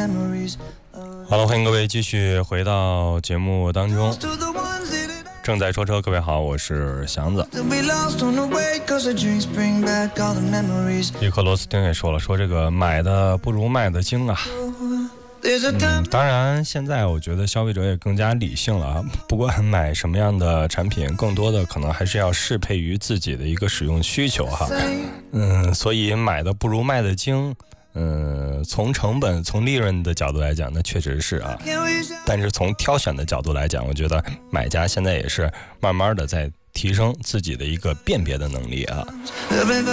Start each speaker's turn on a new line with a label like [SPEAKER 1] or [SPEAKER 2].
[SPEAKER 1] 好了，欢迎各位继续回到节目当中。正在说车，各位好，我是祥子。一颗螺丝钉也说了，说这个买的不如卖的精啊。当然现在我觉得消费者也更加理性了啊，不管买什么样的产品，更多的可能还是要适配于自己的一个使用需求哈。所以买的不如卖的精，从成本从利润的角度来讲，那确实是啊，但是从挑选的角度来讲，我觉得买家现在也是慢慢的在提升自己的一个辨别的能力啊。